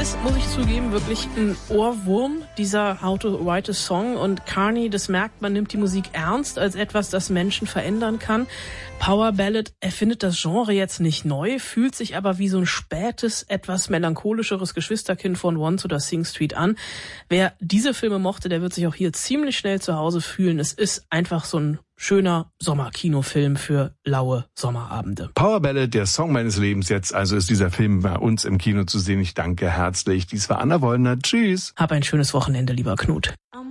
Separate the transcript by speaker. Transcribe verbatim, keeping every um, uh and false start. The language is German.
Speaker 1: ist, muss ich zugeben, wirklich ein Ohrwurm, dieser How to Write a Song. Und Carney, das merkt man, nimmt die Musik ernst als etwas, das Menschen verändern kann. Power Ballad erfindet das Genre jetzt nicht neu, fühlt sich aber wie so ein spätes, etwas melancholischeres Geschwisterkind von Once oder Sing Street an. Wer diese Filme mochte, der wird sich auch hier ziemlich schnell zu Hause fühlen. Es ist einfach so ein schöner Sommerkinofilm für laue Sommerabende.
Speaker 2: Power Ballad, der Song meines Lebens. Jetzt also ist dieser Film bei uns im Kino zu sehen. Ich danke herzlich. Dies war Anna Wollner. Tschüss.
Speaker 1: Hab ein schönes Wochenende, lieber Knut.